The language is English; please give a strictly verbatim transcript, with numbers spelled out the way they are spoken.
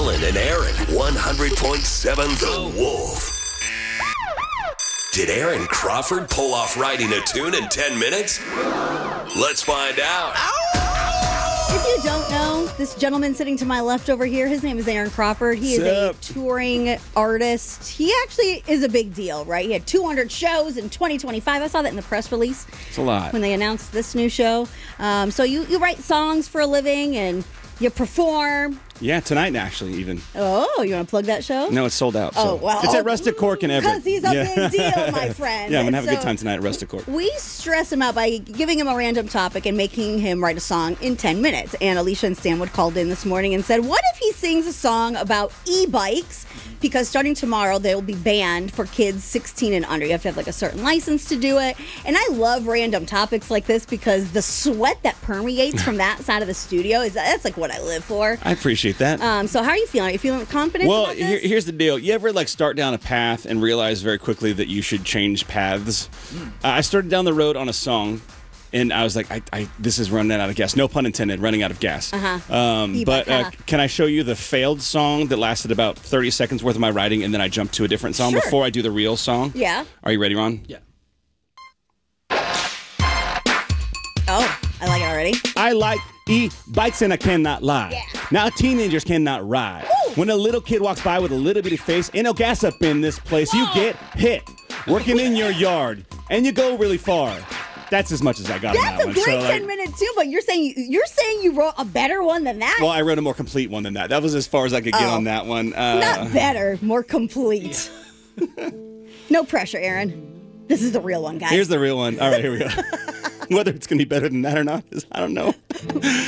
Ellen and Aaron, one hundred point seven The Wolf. Did Aaron Crawford pull off writing a tune in ten minutes? Let's find out. If you don't know, this gentleman sitting to my left over here, his name is Aaron Crawford. He is Sup? a touring artist. He actually is a big deal, right? He had two hundred shows in twenty twenty-five. I saw that in the press release. It's a lot. When they announced this new show. Um, so you, you write songs for a living and you perform. Yeah, tonight actually even. Oh, you want to plug that show? No, it's sold out. Oh, so. well. It's at Rustic Cork in Everett. Because he's a yeah. big deal, my friend. Yeah, I'm going to have So, a good time tonight at Rustic Cork. We stress him out by giving him a random topic and making him write a song in ten minutes. And Alicia and Stanwood called in this morning and said, what if he sings a song about e-bikes? Because starting tomorrow, they'll be banned for kids sixteen and under. You have to have like a certain license to do it. And I love random topics like this because the sweat that permeates from that side of the studio, is that's like what I live for. I appreciate that. Um, so how are you feeling? Are you feeling confident Well, about this? here, here's the deal. You ever like start down a path and realize very quickly that you should change paths? Uh, I started down the road on a song, and I was like, I, I, this is running out of gas. No pun intended, running out of gas. Uh-huh. Um, E-bike, but uh, huh? can I show you the failed song that lasted about thirty seconds worth of my writing, and then I jumped to a different song Sure. before I do the real song? Yeah. Are you ready, Ron? Yeah. Oh, I like it already. I like e-bikes and I cannot lie. Yeah. Now teenagers cannot ride. Woo. When a little kid walks by with a little bitty face, ain't no gas up in this place. You get hit working in your yard, and you go really far. That's as much as I got on That's that a one. great So, like, ten minute tune, but you're saying you're saying you wrote a better one than that? well, I wrote a more complete one than that. That was as far as I could get Oh. on that one. Uh, Not better, more complete. No pressure, Aaron. This is the real one, guys. Here's the real one. All right, here we go. Whether it's going to be better than that or not, is I don't know.